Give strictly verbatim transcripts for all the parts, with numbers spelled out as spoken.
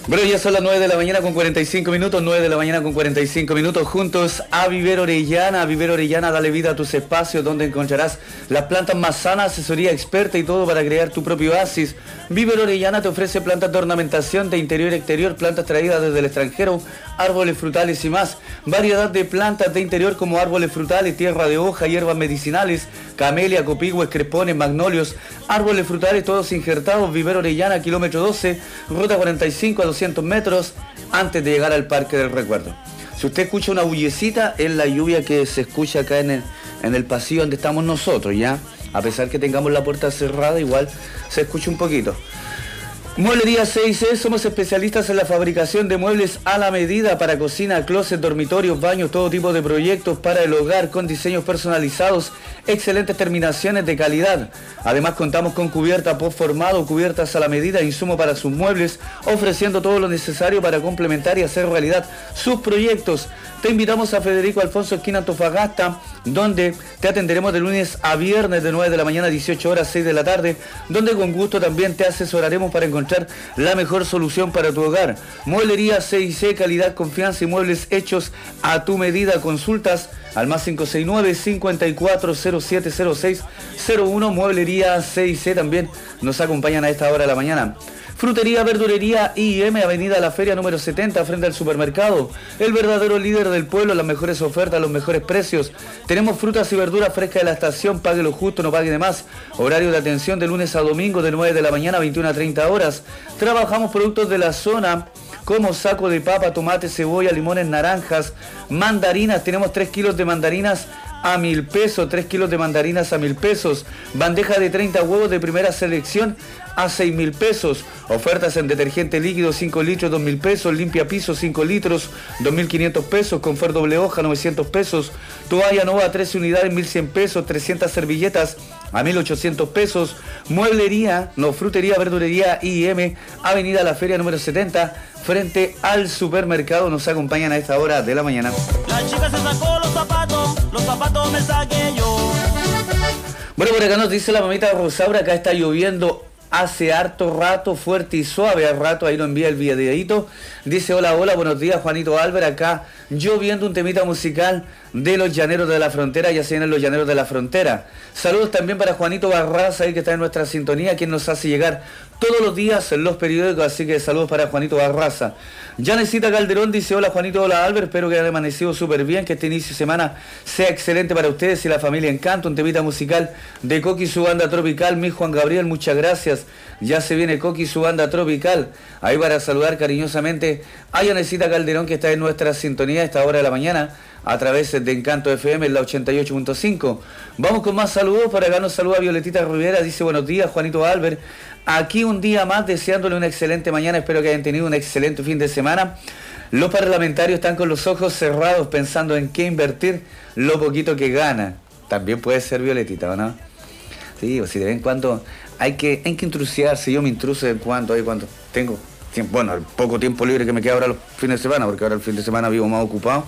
Bueno, ya son las nueve de la mañana con cuarenta y cinco minutos, nueve de la mañana con cuarenta y cinco minutos, juntos a Vivero Orellana. Vivero Orellana, dale vida a tus espacios donde encontrarás las plantas más sanas, asesoría experta y todo para crear tu propio oasis. Vivero Orellana te ofrece plantas de ornamentación de interior y exterior, plantas traídas desde el extranjero, árboles frutales y más. Variedad de plantas de interior como árboles frutales, tierra de hoja, hierbas medicinales, camelia, copigües, crespones, magnolios, árboles frutales todos injertados. Vivero Orellana, kilómetro doce, ruta cuarenta y cinco a doscientos metros antes de llegar al Parque del Recuerdo. Si usted escucha una bullecita, es la lluvia que se escucha acá en el, en el pasillo donde estamos nosotros, ¿ya? A pesar que tengamos la puerta cerrada, igual se escucha un poquito. Mueblería seis C, somos especialistas en la fabricación de muebles a la medida para cocina, closet, dormitorios, baños, todo tipo de proyectos para el hogar con diseños personalizados, excelentes terminaciones de calidad. Además contamos con cubierta postformado, cubiertas a la medida, insumo para sus muebles, ofreciendo todo lo necesario para complementar y hacer realidad sus proyectos. Te invitamos a Federico Alfonso, esquina Antofagasta, donde te atenderemos de lunes a viernes de nueve de la mañana a dieciocho horas, seis de la tarde, donde con gusto también te asesoraremos para encontrar la mejor solución para tu hogar. Mueblería seis C, calidad, confianza y muebles hechos a tu medida. Consultas al más cinco seis nueve, cinco cuatro cero siete cero seis cero uno. Mueblería seis C también nos acompañan a esta hora de la mañana. Frutería, verdurería I M, Avenida La Feria número setenta, frente al supermercado. El verdadero líder del pueblo, las mejores ofertas, los mejores precios. Tenemos frutas y verduras frescas de la estación, pague lo justo, no pague de más. Horario de atención de lunes a domingo de nueve de la mañana a veintiuna a treinta horas. Trabajamos productos de la zona como saco de papa, tomate, cebolla, limones, naranjas, mandarinas. Tenemos tres kilos de mandarinas a mil pesos, tres kilos de mandarinas a mil pesos. Bandeja de treinta huevos de primera selección a seis mil pesos. Ofertas en detergente líquido cinco litros, dos mil pesos. Limpia piso cinco litros, dos mil quinientos pesos. Confort doble hoja, novecientos pesos. Toalla Nova, trece unidades, mil cien pesos. trescientas servilletas a mil ochocientos pesos. Mueblería, no, frutería, verdurería I M, Avenida La Feria número setenta, frente al supermercado. Nos acompañan a esta hora de la mañana. La chica se sacó los zapatos, los zapatos me saqué yo. Bueno, por acá nos dice la mamita Rosaura, acá está lloviendo hace harto rato, fuerte y suave, al rato ahí lo envía el videito. Dice: hola, hola, buenos días, Juanito Álvarez, acá yo viendo un temita musical de los Llaneros de la Frontera, ya se vienen los Llaneros de la Frontera. Saludos también para Juanito Barraza, ahí que está en nuestra sintonía, quien nos hace llegar todos los días en los periódicos, así que saludos para Juanito Barraza. Janesita Calderón dice: hola Juanito, hola Álvaro, espero que hayan amanecido súper bien, que este inicio de semana sea excelente para ustedes y la familia Encanto. Un temita musical de Coqui y su banda tropical, mi Juan Gabriel, muchas gracias. Ya se viene Coqui y su banda tropical, ahí para saludar cariñosamente a Janesita Calderón, que está en nuestra sintonía a esta hora de la mañana a través de Encanto F M en la ochenta y ocho punto cinco. Vamos con más saludos. Para acá nos saluda Violetita Rivera, dice: buenos días Juanito Albert, aquí un día más deseándole una excelente mañana, espero que hayan tenido un excelente fin de semana. Los parlamentarios están con los ojos cerrados pensando en qué invertir lo poquito que ganan. También puede ser Violetita, ¿o no? Sí, o si de vez en cuando hay que, hay que intrusiarse. Yo me intruso de vez en cuando, ahí cuando tengo tiempo, bueno, el poco tiempo libre que me queda ahora los fines de semana, porque ahora el fin de semana vivo más ocupado.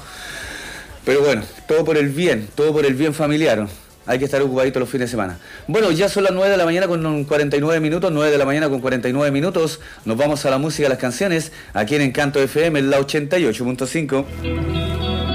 Pero bueno, todo por el bien, todo por el bien familiar. Hay que estar ocupadito los fines de semana. Bueno, ya son las nueve de la mañana con cuarenta y nueve minutos, nueve de la mañana con cuarenta y nueve minutos. Nos vamos a la música, a las canciones, aquí en Encanto F M, en la ochenta y ocho punto cinco.